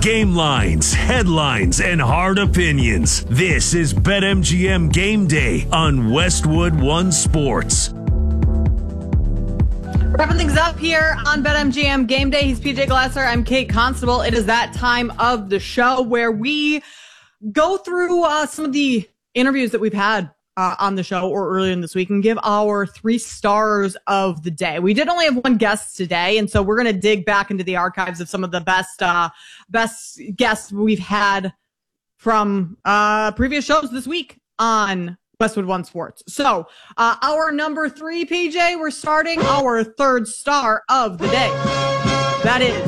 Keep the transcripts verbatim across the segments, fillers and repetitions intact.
Game lines, headlines, and hard opinions. This is BetMGM Game Day on Westwood One Sports. Wrapping things up here on BetMGM Game Day. He's P J Glasser. I'm Kate Constable. It is that time of the show where we go through uh, some of the interviews that we've had uh, on the show or earlier in this week and give our three stars of the day. We did only have one guest today, and so we're going to dig back into the archives of some of the best uh, best guests we've had from uh, previous shows this week on Westwood One Sports. So uh, our number three, P J, we're starting our third star of the day. That is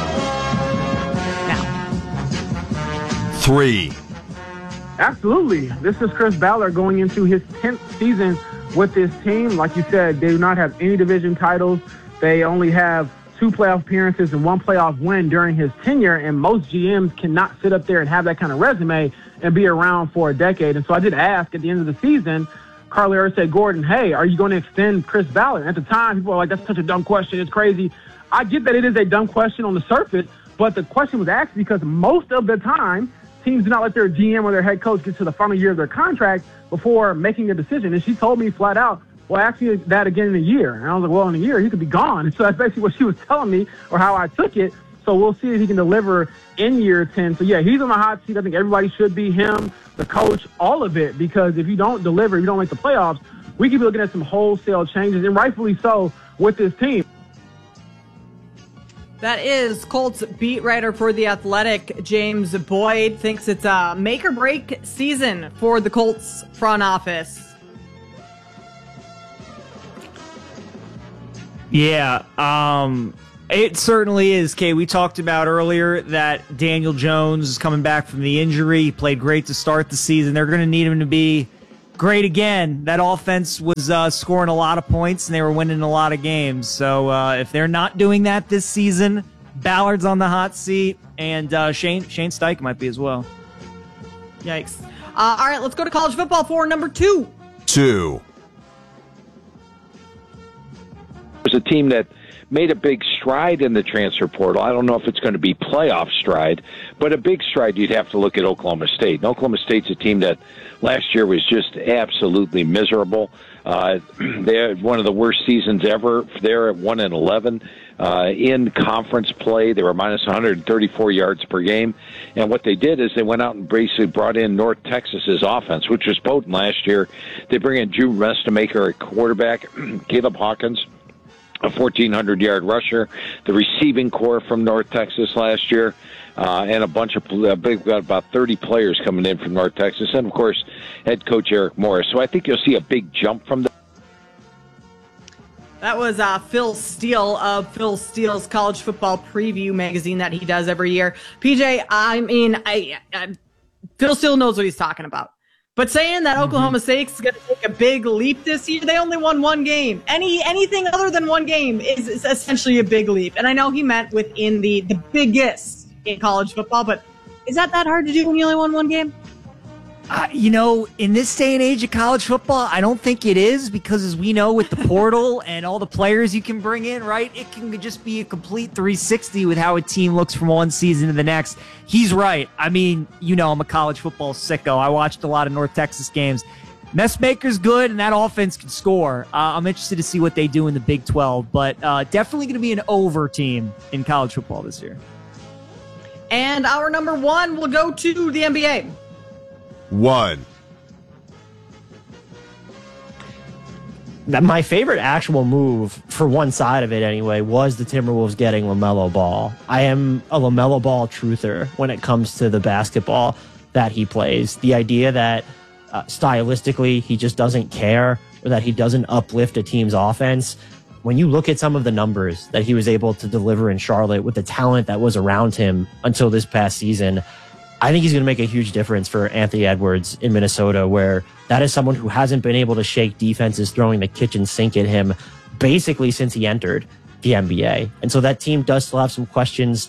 now. Three. Absolutely. This is Chris Ballard going into his tenth season with this team. Like you said, they do not have any division titles. They only have two playoff appearances and one playoff win during his tenure, and most G Ms cannot sit up there and have that kind of resume and be around for a decade. And so I did ask at the end of the season, Carly Earl said, Gordon, hey, are you going to extend Chris Ballard? At the time, people were like, that's such a dumb question. It's crazy. I get that it is a dumb question on the surface, but the question was asked because most of the time, teams do not let their G M or their head coach get to the final year of their contract before making a decision. And she told me flat out, well, actually that again in a year. And I was like, well, in a year, he could be gone. So that's basically what she was telling me or how I took it. So we'll see if he can deliver in year ten. So, yeah, he's on the hot seat. I think everybody should be him, the coach, all of it, because if you don't deliver, if you don't make the playoffs, we could be looking at some wholesale changes, and rightfully so, with this team. That is Colts beat writer for The Athletic, James Boyd, thinks it's a make-or-break season for the Colts front office. Yeah, um, it certainly is, Kay. We talked about earlier that Daniel Jones is coming back from the injury. He played great to start the season. They're going to need him to be great again. That offense was uh, scoring a lot of points, and they were winning a lot of games. So uh, if they're not doing that this season, Ballard's on the hot seat, and uh, Shane Shane Steichen might be as well. Yikes. Uh, all right, let's go to college football for number two. Two. There's a team that made a big stride in the transfer portal. I don't know if it's going to be playoff stride, but a big stride, you'd have to look at Oklahoma State. And Oklahoma State's a team that last year was just absolutely miserable. Uh, they had one of the worst seasons ever. They're at one and eleven uh, in conference play. They were minus one hundred thirty-four yards per game. And what they did is they went out and basically brought in North Texas's offense, which was potent last year. They bring in Drew Mestamaker at quarterback, Caleb Hawkins, a fourteen hundred yard rusher, the receiving core from North Texas last year, uh, and a bunch of uh, big, got about thirty players coming in from North Texas, and of course, head coach Eric Morris. So I think you'll see a big jump from the. That was uh, Phil Steele of Phil Steele's College Football Preview magazine that he does every year. P J, I mean, I, I Phil Steele knows what he's talking about. But saying that Oklahoma State's going to take a big leap this year, they only won one game. Any anything other than one game is, is essentially a big leap. And I know he meant within the, the biggest in college football, but is that that hard to do when you only won one game? Uh, you know, in this day and age of college football, I don't think it is, because as we know with the portal and all the players you can bring in, right, it can just be a complete three sixty with how a team looks from one season to the next. He's right. I mean, you know, I'm a college football sicko. I watched a lot of North Texas games. Messmaker's good, and that offense can score. Uh, I'm interested to see what they do in the Big twelve, but uh, definitely going to be an over team in college football this year. And our number one will go to the N B A. One. That my favorite actual move for one side of it anyway was the Timberwolves getting LaMelo Ball. I am a LaMelo Ball truther when it comes to the basketball that he plays. The idea that uh, stylistically he just doesn't care, or that he doesn't uplift a team's offense. When you look at some of the numbers that he was able to deliver in Charlotte with the talent that was around him until this past season, I think he's going to make a huge difference for Anthony Edwards in Minnesota, where that is someone who hasn't been able to shake defenses throwing the kitchen sink at him basically since he entered the N B A. And so that team does still have some questions.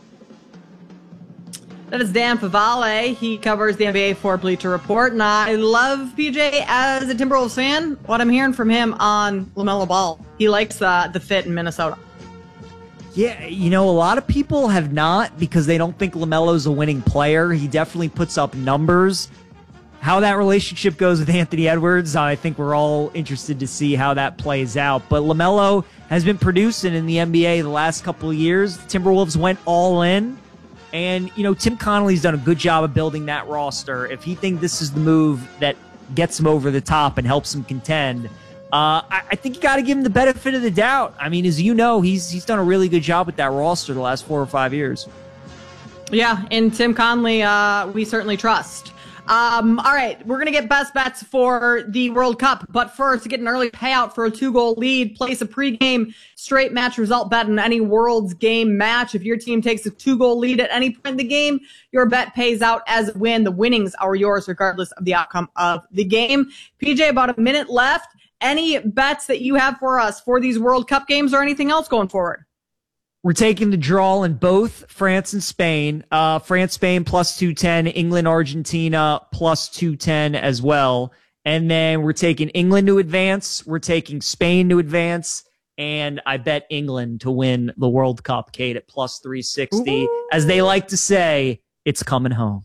That is Dan Favale. He covers the N B A for Bleacher Report. And I love P J as a Timberwolves fan. What I'm hearing from him on LaMelo Ball, he likes uh, the fit in Minnesota. Yeah, you know, a lot of people have not because they don't think LaMelo's a winning player. He definitely puts up numbers. How that relationship goes with Anthony Edwards, I think we're all interested to see how that plays out. But LaMelo has been producing in the N B A the last couple of years. The Timberwolves went all in. And, you know, Tim Connolly's done a good job of building that roster. If he thinks this is the move that gets him over the top and helps him contend, Uh, I, I think you got to give him the benefit of the doubt. I mean, as you know, he's he's done a really good job with that roster the last four or five years. Yeah, and Tim Conley, uh, we certainly trust. Um, all right, we're going to get best bets for the World Cup. But first, to get an early payout for a two-goal lead, place a pregame straight match result bet in any World's game match. If your team takes a two-goal lead at any point in the game, your bet pays out as a win. The winnings are yours regardless of the outcome of the game. P J, about a minute left. Any bets that you have for us for these World Cup games or anything else going forward? We're taking the draw in both France and Spain. Uh, France, Spain, plus two ten. England, Argentina, plus two ten as well. And then we're taking England to advance. We're taking Spain to advance. And I bet England to win the World Cup, Kate, at plus three sixty. Ooh. As they like to say, it's coming home.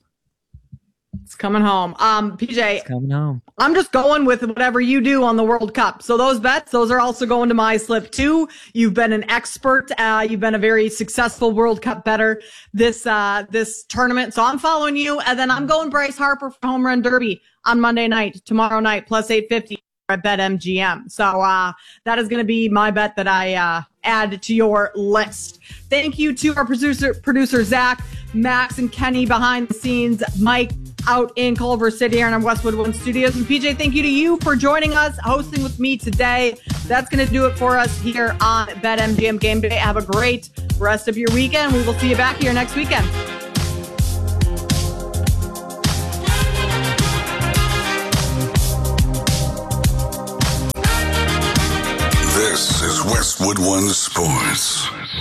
It's coming home. Um, P J, it's coming home. I'm just going with whatever you do on the World Cup. So those bets, those are also going to my slip too. You've been an expert. Uh, you've been a very successful World Cup bettor this, uh, this tournament. So I'm following you. And then I'm going Bryce Harper for Home Run Derby on Monday night, tomorrow night, plus eight fifty at BetMGM. So, uh, that is going to be my bet that I, uh, add to your list. Thank you to our producer, producer, Zach, Max, and Kenny behind the scenes, Mike, out in Culver City here in our Westwood One Studios. And P J, thank you to you for joining us, hosting with me today. That's going to do it for us here on BetMGM Game Day. Have a great rest of your weekend. We will see you back here next weekend. This is Westwood One Sports.